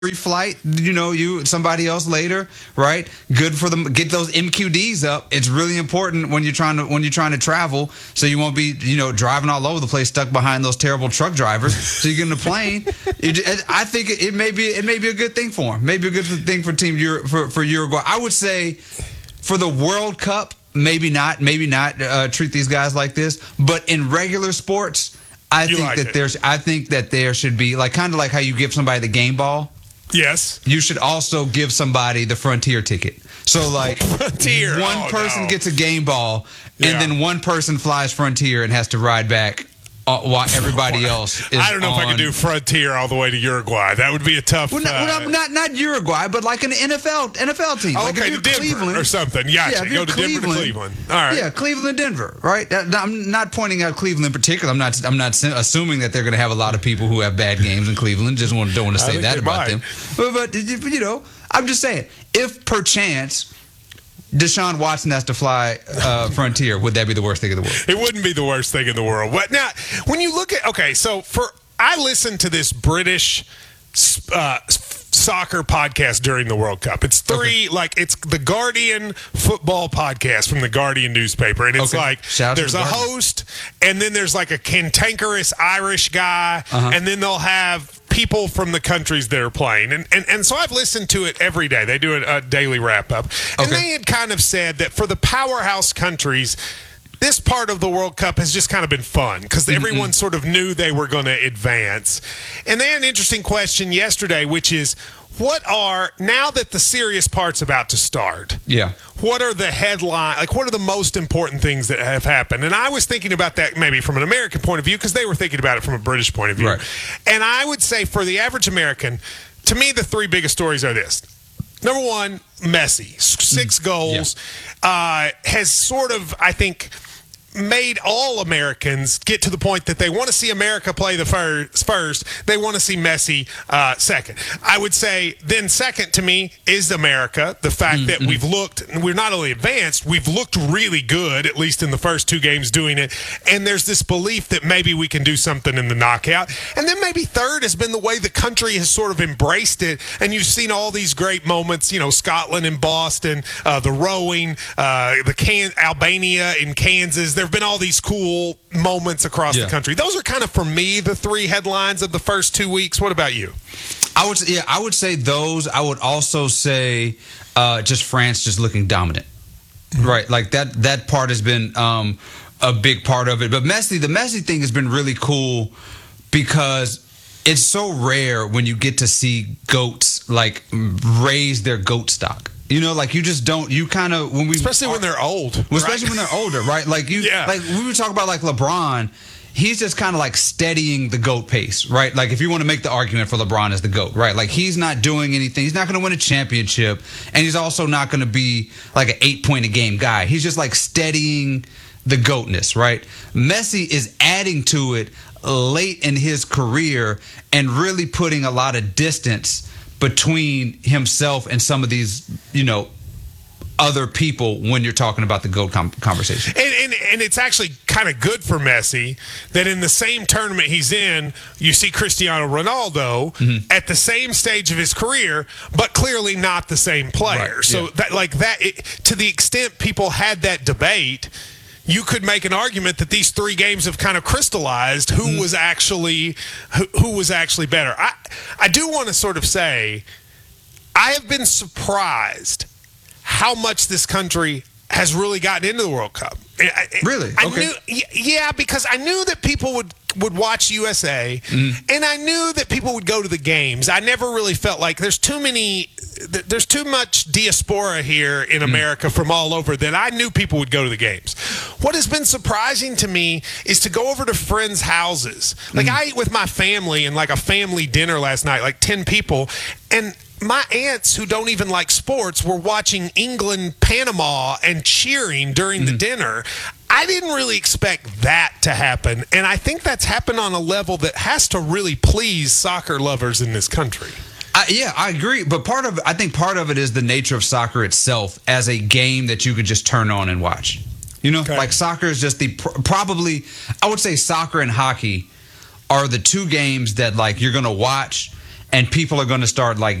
free flight, you somebody else later, right? Good for them. Get those MQDs up. It's really important when you're trying to travel, so you won't be driving all over the place stuck behind those terrible truck drivers. So you get in the plane. I think it may be a good thing for them. Maybe a good thing for for Uruguay. I would say for the World Cup, maybe not treat these guys like this, but in regular sports, I think that there should be kind of like how you give somebody the game ball. Yes. You should also give somebody the Frontier ticket. So Frontier. One person gets a game ball, and then one person flies Frontier and has to ride back while everybody else is I don't know if I could do Frontier all the way to Uruguay. That would be a tough. Well, not Uruguay, but like an NFL team. Okay, like if you're Denver Cleveland or something. Yeah, go to Denver to Cleveland. All right. Yeah, Cleveland, Denver. Right. I'm not pointing out Cleveland in particular. I'm not assuming that they're going to have a lot of people who have bad games in Cleveland. Don't want to say that about them. But I'm just saying, if perchance Deshaun Watson has to fly Frontier, would that be the worst thing in the world? It wouldn't be the worst thing in the world. But now, when you look at I listened to this British soccer podcast during the World Cup. It's it's the Guardian football podcast from the Guardian newspaper, and it's there's a host, and then there's a cantankerous Irish guy, and then they'll have people from the countries that are playing. And so I've listened to it every day. They do a daily wrap-up. And they had kind of said that for the powerhouse countries, this part of the World Cup has just kind of been fun because everyone sort of knew they were going to advance. And they had an interesting question yesterday, which is, now that the serious part's about to start, what are the headline, what are the most important things that have happened? And I was thinking about that maybe from an American point of view because they were thinking about it from a British point of view. Right. And I would say for the average American, to me, the three biggest stories are this. Number one, Messi, 6 goals, has sort of, I think, made all Americans get to the point that they want to see America play the first. They want to see Messi second. I would say then second to me is America. The fact that we're not only advanced, we've looked really good, at least in the first 2 games doing it. And there's this belief that maybe we can do something in the knockout. And then maybe third has been the way the country has sort of embraced it. And you've seen all these great moments, Scotland and Boston, the rowing, Albania in Kansas. There have been all these cool moments across the country. Those are kind of, for me, the 3 headlines of the first 2 weeks. What about you? I would say those. I would also say just France just looking dominant. Right. That part has been a big part of it. But the Messi thing has been really cool because it's so rare when you get to see goats raise their goat stock. You just don't. You kind of especially when they're old. Especially when they're older, right? Like we were talking about LeBron. He's just kind of steadying the GOAT pace, right? Like if you want to make the argument for LeBron as the GOAT, right? Like he's not doing anything. He's not going to win a championship, and he's also not going to be an 8-point-a-game guy. He's just steadying the GOATness, right? Messi is adding to it late in his career and really putting a lot of distance between himself and some of these, other people when you're talking about the GOAT conversation. And it's actually kind of good for Messi that in the same tournament he's in, you see Cristiano Ronaldo at the same stage of his career, but clearly not the same player. Right, so to the extent people had that debate, you could make an argument that these 3 games have kind of crystallized who was actually better. I do want to sort of say I have been surprised how much this country has really gotten into the World Cup. Really? Because I knew that people would watch USA, and I knew that people would go to the games. I never really felt like there's too much diaspora here in America from all over that I knew people would go to the games. What has been surprising to me is to go over to friends' houses. I ate with my family in a family dinner last night, 10 people, and my aunts who don't even like sports were watching England, Panama, and cheering during the dinner. I didn't really expect that to happen, and I think that's happened on a level that has to really please soccer lovers in this country. I agree, but I think part of it is the nature of soccer itself as a game that you could just turn on and watch. Soccer is just probably, I would say soccer and hockey are the 2 games that you're going to watch and people are going to start like